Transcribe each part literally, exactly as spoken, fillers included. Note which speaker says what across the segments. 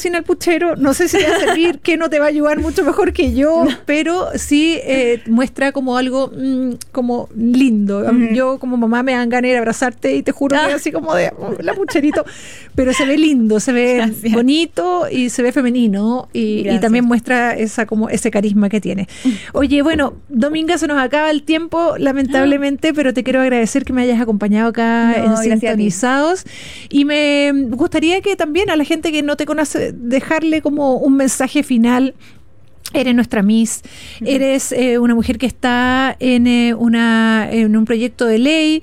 Speaker 1: cocina el puchero, no sé si te va a servir, que no te va a ayudar mucho mejor que yo, no. pero sí eh, muestra como algo mmm, como lindo. Uh-huh. Yo como mamá me dan ganas de abrazarte y te juro ah. que así como de oh, la pucherito, pero se ve lindo, se ve Gracias. bonito y se ve femenino y, y también muestra esa como ese carisma que tiene. Oye, bueno, Dominga, se nos acaba el tiempo, lamentablemente, ah. pero te quiero agradecer que me hayas acompañado acá no, en Sintonizados y me gustaría que también a la gente que no te conoce, dejarle como un mensaje final. Eres nuestra Miss, uh-huh. eres eh, una mujer que está en, eh, una, en un proyecto de ley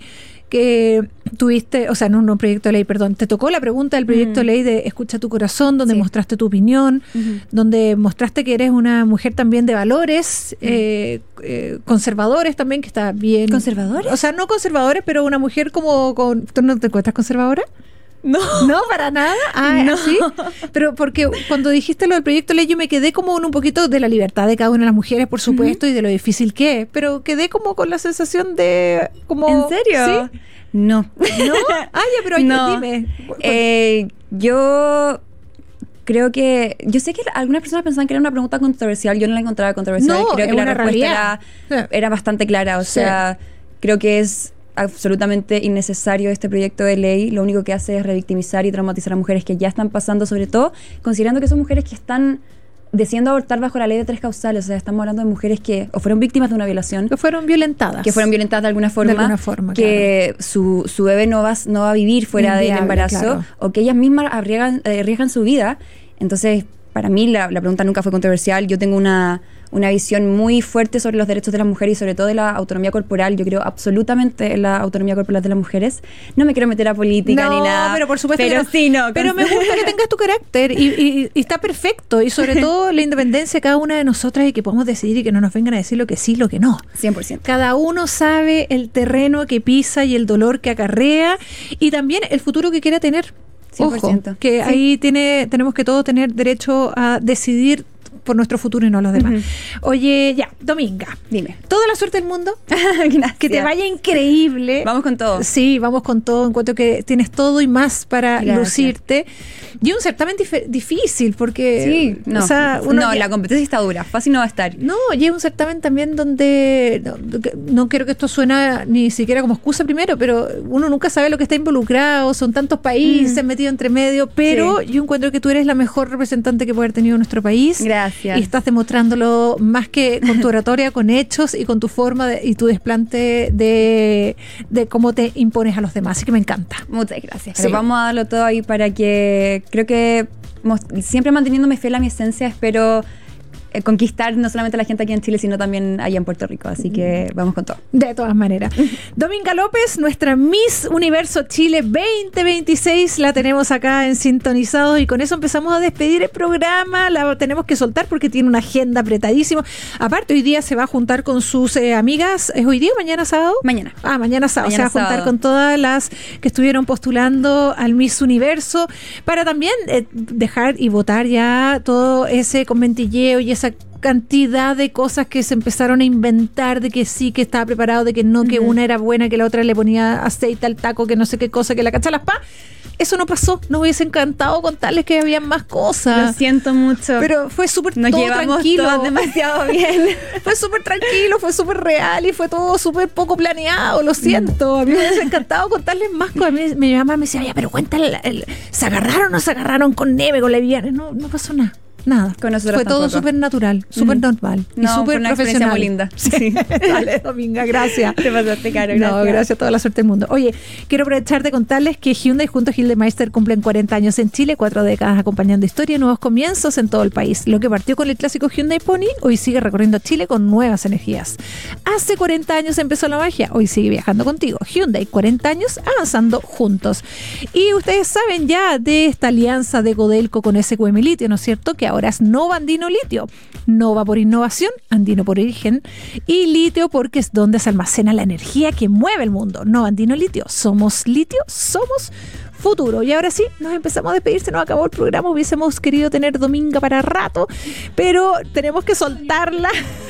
Speaker 1: que tuviste, o sea, no, no un proyecto de ley, perdón, te tocó la pregunta del proyecto uh-huh. de ley de Escucha tu corazón, donde sí. mostraste tu opinión, uh-huh. donde mostraste que eres una mujer también de valores, uh-huh. eh, eh, conservadores también, que está bien.
Speaker 2: ¿Conservadores?
Speaker 1: O sea, no conservadores, pero una mujer como con... ¿Tú no te encuentras conservadora?
Speaker 2: No.
Speaker 1: No, para nada. Ah, no. ¿Sí? Pero porque cuando dijiste lo del proyecto de ley, yo me quedé como en un poquito de la libertad de cada una de las mujeres, por supuesto, uh-huh. y de lo difícil que es, pero quedé como con la sensación de... como
Speaker 2: ¿En serio?
Speaker 1: ¿Sí?
Speaker 2: No.
Speaker 1: ¿No? Ah, ya, pero
Speaker 2: no.
Speaker 1: dime.
Speaker 2: Eh, yo... Creo que... Yo sé que algunas personas pensaban que era una pregunta controversial. Yo no la encontraba controversial.
Speaker 1: No,
Speaker 2: creo
Speaker 1: es
Speaker 2: que la
Speaker 1: una
Speaker 2: respuesta era, era bastante clara. O
Speaker 1: sí.
Speaker 2: sea, creo que es absolutamente innecesario este proyecto de ley. Lo único que hace es revictimizar y traumatizar a mujeres que ya están pasando, sobre todo considerando que son mujeres que están decidiendo abortar bajo la ley de tres causales. O sea, estamos hablando de mujeres que o fueron víctimas de una violación,
Speaker 1: que fueron violentadas,
Speaker 2: que fueron violentadas de alguna forma,
Speaker 1: de alguna forma
Speaker 2: que
Speaker 1: claro.
Speaker 2: su, su bebé no va, no va a vivir fuera Inviable, del embarazo, claro. o que ellas mismas arriesgan, eh, arriesgan su vida. Entonces, para mí la, la pregunta nunca fue controversial. Yo tengo una, una visión muy fuerte sobre los derechos de las mujeres y sobre todo de la autonomía corporal. Yo creo absolutamente en la autonomía corporal de las mujeres. No me quiero meter a política
Speaker 1: no,
Speaker 2: ni nada.
Speaker 1: pero por supuesto
Speaker 2: pero
Speaker 1: que no.
Speaker 2: sí, no.
Speaker 1: Pero me gusta que tengas tu carácter y, y, y está perfecto. Y sobre todo la independencia de cada una de nosotras y que podamos decidir y que no nos vengan a decir lo que sí, lo que no.
Speaker 2: cien por ciento.
Speaker 1: Cada uno sabe el terreno que pisa y el dolor que acarrea y también el futuro que quiera tener.
Speaker 2: cien por ciento.
Speaker 1: Ojo, que sí. ahí tiene, tenemos que todos tener derecho a decidir por nuestro futuro y no los demás. Uh-huh. Oye, ya, Dominga,
Speaker 2: dime.
Speaker 1: Toda la suerte del mundo.
Speaker 2: Gracias.
Speaker 1: Que te vaya increíble.
Speaker 2: Vamos con todo.
Speaker 1: Sí, vamos con todo. Encuentro que tienes todo y más para Gracias. lucirte. Y un certamen dif- difícil porque...
Speaker 2: Sí, no,
Speaker 1: o sea, uno
Speaker 2: no
Speaker 1: ya,
Speaker 2: la competencia está dura. Fácil no va a estar.
Speaker 1: No, y es un certamen también donde... No, no quiero que esto suena ni siquiera como excusa primero, pero uno nunca sabe lo que está involucrado. Son tantos países mm. metidos entre medio, pero sí. yo encuentro que tú eres la mejor representante que puede haber tenido nuestro país.
Speaker 2: Gracias.
Speaker 1: Y estás demostrándolo más que con tu oratoria, con hechos y con tu forma de, y tu desplante de, de cómo te impones a los demás. Así que me encanta.
Speaker 2: Muchas gracias.
Speaker 1: Sí.
Speaker 2: Pero vamos a darlo todo ahí para que... Creo que siempre manteniéndome fiel a mi esencia, espero eh, conquistar no solamente a la gente aquí en Chile, sino también allá en Puerto Rico. Así que vamos con todo.
Speaker 1: De todas maneras. Dominga López, nuestra Miss Universo Chile veinte veintiséis, la tenemos acá en Sintonizados y con eso empezamos a despedir el programa. La tenemos que soltar porque tiene una agenda apretadísima. Aparte, hoy día se va a juntar con sus eh, amigas. ¿Es hoy día o mañana sábado?
Speaker 2: Mañana.
Speaker 1: Ah, mañana sábado.
Speaker 2: Mañana
Speaker 1: se va a juntar
Speaker 2: sábado.
Speaker 1: con todas las que estuvieron postulando al Miss Universo para también eh, dejar y votar ya todo ese conventilleo y esa cantidad de cosas que se empezaron a inventar de que sí, que estaba preparado, de que no, que uh-huh. una era buena, que la otra le ponía aceite al taco, que no sé qué cosa, que la cacha las pa. Eso no pasó. Nos hubiese encantado contarles que había más cosas.
Speaker 2: Lo siento mucho.
Speaker 1: Pero fue súper
Speaker 2: Nos
Speaker 1: todo
Speaker 2: llevamos
Speaker 1: tranquilo.
Speaker 2: todas demasiado bien.
Speaker 1: Fue súper tranquilo, fue súper real y fue todo súper poco planeado. Lo siento. A mí me hubiese encantado contarles más cosas. Mi, mi mamá me decía, oye, pero cuéntale, el, el, ¿se agarraron o no se agarraron con Neve, con la Viviana? No, no pasó nada. Nada.
Speaker 2: Con nosotros
Speaker 1: fue
Speaker 2: tampoco.
Speaker 1: todo súper natural, súper mm. normal
Speaker 2: no,
Speaker 1: y súper
Speaker 2: una
Speaker 1: profesional.
Speaker 2: Muy linda.
Speaker 1: Sí. Dale, Dominga, gracias.
Speaker 2: Te pasaste, Caro, gracias.
Speaker 1: No, gracias, toda la suerte del mundo. Oye, quiero aprovechar de contarles que Hyundai junto a Gildemeister cumplen cuarenta años en Chile, cuatro décadas acompañando historia y nuevos comienzos en todo el país. Lo que partió con el clásico Hyundai Pony, hoy sigue recorriendo Chile con nuevas energías. Hace cuarenta años empezó la magia, hoy sigue viajando contigo. Hyundai, cuarenta años avanzando juntos. Y ustedes saben ya de esta alianza de Codelco con S Q M Litio, ¿no es cierto? Que ahora es Nova Andino Litio. Nova por innovación, Andino por origen y litio porque es donde se almacena la energía que mueve el mundo. Nova Andino Litio. Somos litio, somos futuro. Y ahora sí, nos empezamos a despedir, se nos acabó el programa. Hubiésemos querido tener Dominga para rato, pero tenemos que soltarla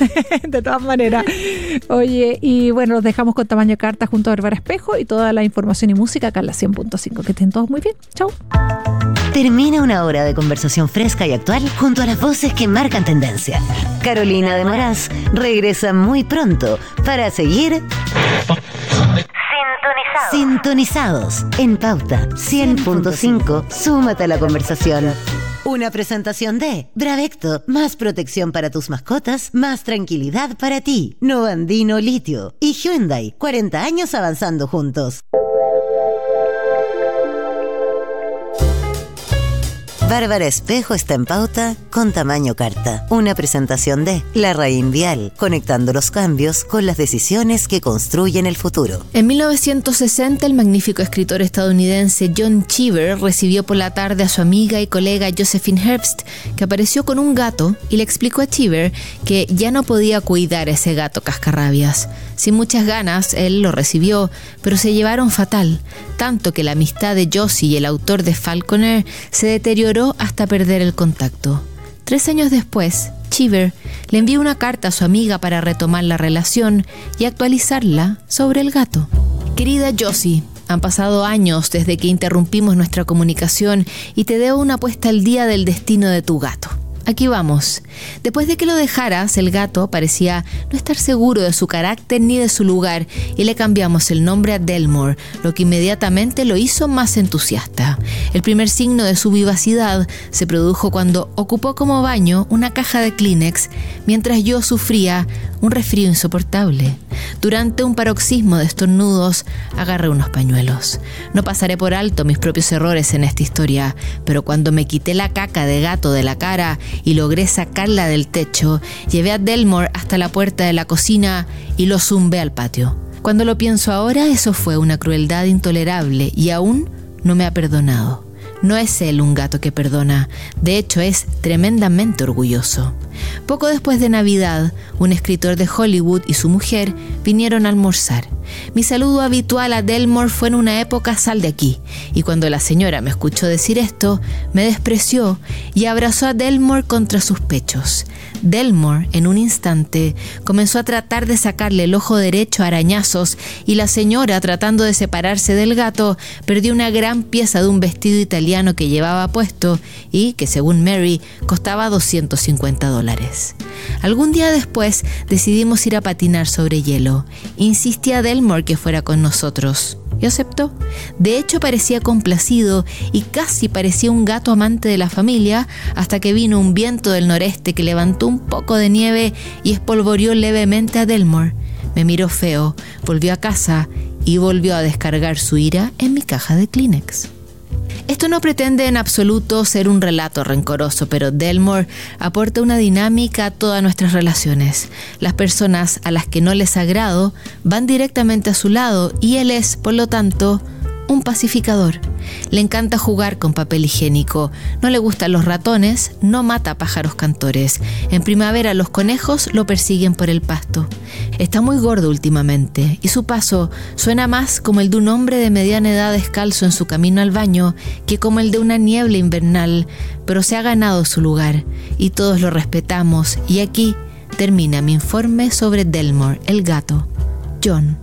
Speaker 1: de todas maneras. Oye, y bueno, los dejamos con Tamaño Carta junto a Bárbara Espejo y toda la información y música acá en la cien punto cinco. Que estén todos muy bien. Chau.
Speaker 3: Termina una hora de conversación fresca y actual junto a las voces que marcan tendencia. Carolina de Moraz regresa muy pronto para seguir sintonizados, sintonizados en Pauta cien punto cinco. Súmate a la conversación. Una presentación de Bravecto, más protección para tus mascotas, más tranquilidad para ti. Novandino Litio y Hyundai, cuarenta años avanzando juntos. Bárbara Espejo está en Pauta con tamaño carta. Una presentación de Larraín Vial, conectando los cambios con las decisiones que construyen el futuro.
Speaker 4: En mil novecientos sesenta, el magnífico escritor estadounidense John Cheever recibió por la tarde a su amiga y colega Josephine Herbst, que apareció con un gato y le explicó a Cheever que ya no podía cuidar a ese gato cascarrabias. Sin muchas ganas, él lo recibió, pero se llevaron fatal, tanto que la amistad de Josie y el autor de Falconer se deterioró hasta perder el contacto. Tres años después, Cheever le envió una carta a su amiga para retomar la relación y actualizarla sobre el gato. Querida Josie, han pasado años desde que interrumpimos nuestra comunicación y te debo una puesta al día del destino de tu gato. Aquí vamos. Después de que lo dejaras, el gato parecía no estar seguro de su carácter ni de su lugar y le cambiamos el nombre a Delmore, lo que inmediatamente lo hizo más entusiasta. El primer signo de su vivacidad se produjo cuando ocupó como baño una caja de Kleenex mientras yo sufría un resfrío insoportable. Durante un paroxismo de estornudos, agarré unos pañuelos. No pasaré por alto mis propios errores en esta historia, pero cuando me quité la caca de gato de la cara y logré sacarla del techo, llevé a Delmore hasta la puerta de la cocina y lo zumbé al patio. Cuando lo pienso ahora, eso fue una crueldad intolerable y aún no me ha perdonado. No es él un gato que perdona, de hecho es tremendamente orgulloso. Poco después de Navidad, un escritor de Hollywood y su mujer vinieron a almorzar. Mi saludo habitual a Delmore fue en una época sal de aquí, y cuando la señora me escuchó decir esto, me despreció y abrazó a Delmore contra sus pechos. Delmore, en un instante, comenzó a tratar de sacarle el ojo derecho a arañazos y la señora, tratando de separarse del gato, perdió una gran pieza de un vestido italiano que llevaba puesto y que, según Mary, costaba doscientos cincuenta dólares. Algún día después decidimos ir a patinar sobre hielo. Insistí a Delmore que fuera con nosotros. Y aceptó. De hecho, parecía complacido y casi parecía un gato amante de la familia hasta que vino un viento del noreste que levantó un poco de nieve y espolvoreó levemente a Delmore. Me miró feo, volvió a casa y volvió a descargar su ira en mi caja de Kleenex. Esto no pretende en absoluto ser un relato rencoroso, pero Delmore aporta una dinámica a todas nuestras relaciones. Las personas a las que no les agrado van directamente a su lado y él es, por lo tanto, un pacificador. Le encanta jugar con papel higiénico, no le gustan los ratones, no mata pájaros cantores. En primavera los conejos lo persiguen por el pasto. Está muy gordo últimamente y su paso suena más como el de un hombre de mediana edad descalzo en su camino al baño que como el de una niebla invernal, pero se ha ganado su lugar y todos lo respetamos. Y aquí termina mi informe sobre Delmore, el gato. John.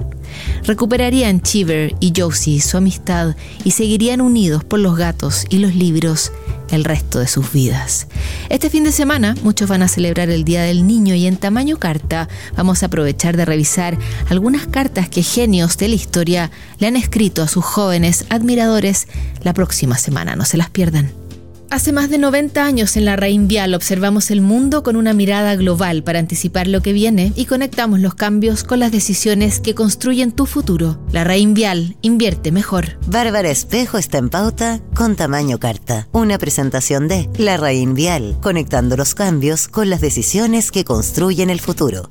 Speaker 4: Recuperarían Cheever y Josie su amistad y seguirían unidos por los gatos y los libros el resto de sus vidas. Este fin de semana muchos van a celebrar el Día del Niño y en tamaño carta vamos a aprovechar de revisar algunas cartas que genios de la historia le han escrito a sus jóvenes admiradores la próxima semana. No se las pierdan. Hace más de noventa años en Larraín Vial observamos el mundo con una mirada global para anticipar lo que viene y conectamos los cambios con las decisiones que construyen tu futuro. Larraín Vial, invierte mejor.
Speaker 3: Bárbara Espejo está en Pauta con tamaño carta. Una presentación de Larraín Vial, conectando los cambios con las decisiones que construyen el futuro.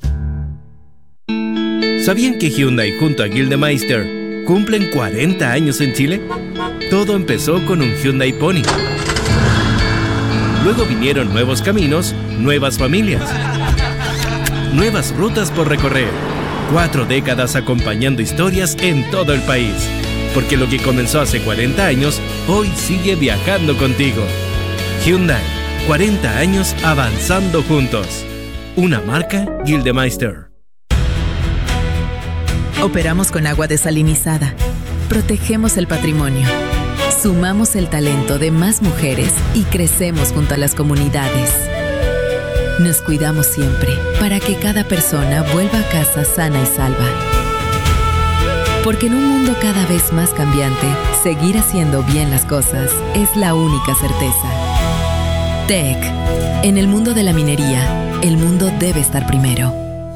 Speaker 5: ¿Sabían que Hyundai junto a Gildemeister cumplen cuarenta años en Chile? Todo empezó con un Hyundai Pony. Luego vinieron nuevos caminos, nuevas familias, nuevas rutas por recorrer. Cuatro décadas acompañando historias en todo el país. Porque lo que comenzó hace cuarenta años, hoy sigue viajando contigo. Hyundai, cuarenta años avanzando juntos. Una marca Gildemeister.
Speaker 6: Operamos con agua desalinizada. Protegemos el patrimonio. Sumamos el talento de más mujeres y crecemos junto a las comunidades. Nos cuidamos siempre para que cada persona vuelva a casa sana y salva. Porque en un mundo cada vez más cambiante, seguir haciendo bien las cosas es la única certeza. T E C. En el mundo de la minería, el mundo debe estar primero.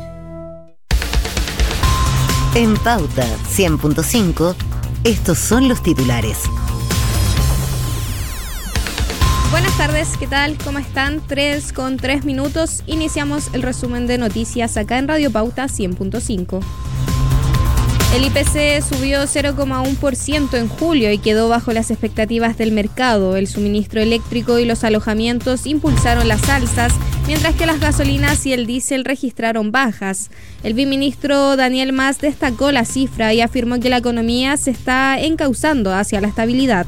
Speaker 3: En Pauta cien punto cinco, estos son los titulares.
Speaker 7: Buenas tardes, ¿qué tal? ¿Cómo están? tres con tres minutos. Iniciamos el resumen de noticias acá en Radio Pauta cien punto cinco. El I P C subió cero coma uno por ciento en julio y quedó bajo las expectativas del mercado. El suministro eléctrico y los alojamientos impulsaron las alzas, mientras que las gasolinas y el diésel registraron bajas. El viceministro Daniel Mas destacó la cifra y afirmó que la economía se está encauzando hacia la estabilidad.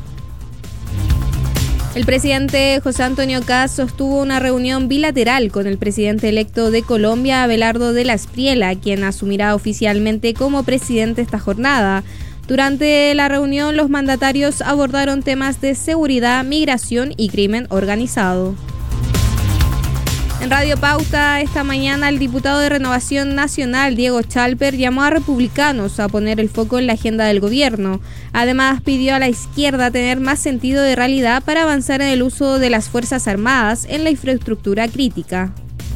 Speaker 7: El presidente José Antonio Kast sostuvo una reunión bilateral con el presidente electo de Colombia, Abelardo de la Espriella, quien asumirá oficialmente como presidente esta jornada. Durante la reunión, los mandatarios abordaron temas de seguridad, migración y crimen organizado. En Radio Pauta, esta mañana, el diputado de Renovación Nacional, Diego Chalper, llamó a republicanos a poner el foco en la agenda del gobierno. Además, pidió a la izquierda tener más sentido de realidad para avanzar en el uso de las Fuerzas Armadas en la infraestructura crítica.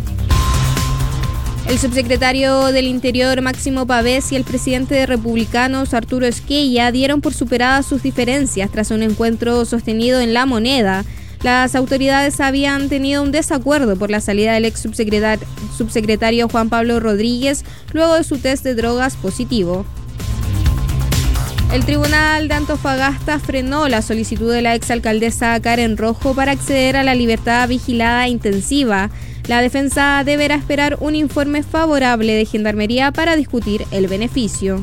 Speaker 7: El subsecretario del Interior, Máximo Pavés, y el presidente de Republicanos, Arturo Esquella, dieron por superadas sus diferencias tras un encuentro sostenido en La Moneda. Las autoridades habían tenido un desacuerdo por la salida del ex subsecretar- subsecretario Juan Pablo Rodríguez luego de su test de drogas positivo. El Tribunal de Antofagasta frenó la solicitud de la exalcaldesa Karen Rojo para acceder a la libertad vigilada intensiva. La defensa deberá esperar un informe favorable de Gendarmería para discutir el beneficio.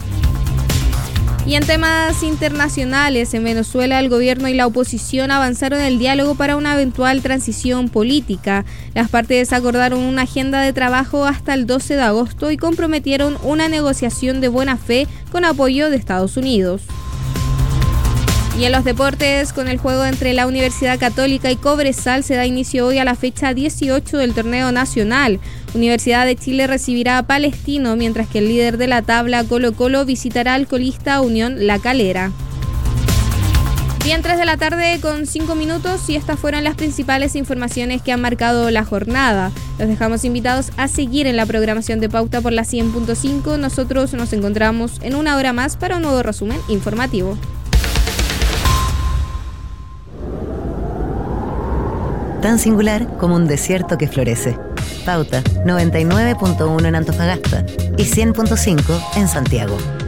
Speaker 7: Y en temas internacionales, en Venezuela, el gobierno y la oposición avanzaron el diálogo para una eventual transición política. Las partes acordaron una agenda de trabajo hasta el doce de agosto y comprometieron una negociación de buena fe con apoyo de Estados Unidos. Y en los deportes, con el juego entre la Universidad Católica y Cobresal, se da inicio hoy a la fecha dieciocho del torneo nacional. Universidad de Chile recibirá a Palestino, mientras que el líder de la tabla, Colo Colo, visitará al colista Unión La Calera. Bien, tres de la tarde con cinco minutos, y estas fueron las principales informaciones que han marcado la jornada. Los dejamos invitados a seguir en la programación de Pauta por la cien punto cinco. Nosotros nos encontramos en una hora más para un nuevo resumen informativo.
Speaker 3: Tan singular como un desierto que florece. Pauta noventa y nueve punto uno en Antofagasta y cien punto cinco en Santiago.